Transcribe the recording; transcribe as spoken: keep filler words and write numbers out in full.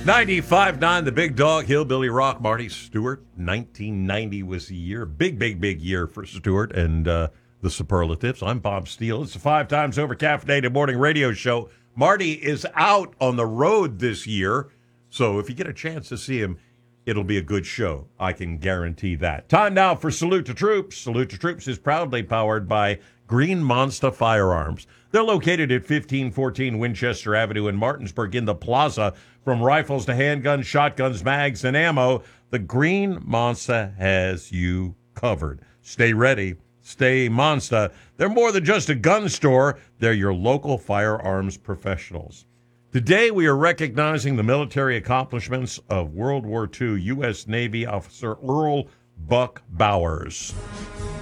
ninety-five point nine, the Big Dog, Hillbilly Rock, Marty Stewart. nineteen ninety was the year. Big, big, big year for Stewart and uh, the Superlatives. I'm Bob Steele. It's a five times over caffeinated morning radio show. Marty is out on the road this year, so if you get a chance to see him, it'll be a good show. I can guarantee that. Time now for Salute to Troops. Salute to Troops is proudly powered by Green Monster Firearms. They're located at fifteen fourteen Winchester Avenue in Martinsburg in the plaza. From rifles to handguns, shotguns, mags, and ammo, the Green Monster has you covered. Stay ready. Stay Monster. They're more than just a gun store. They're your local firearms professionals. Today, we are recognizing the military accomplishments of World War Two U S Navy officer Earl Buck Bowers.